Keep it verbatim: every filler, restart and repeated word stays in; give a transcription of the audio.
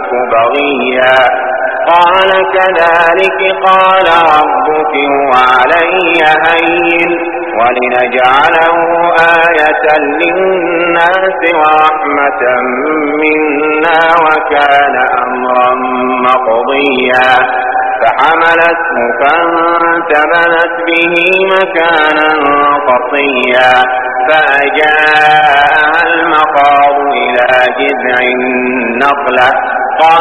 بغيا قال كذلك قال ربك هو علي هين ولنجعله آية للناس ورحمة منا وكان أمرا مقضيا فحملته فانتبذت به مكانا قصيا فأجاءها المخاض إلى جذع النخلة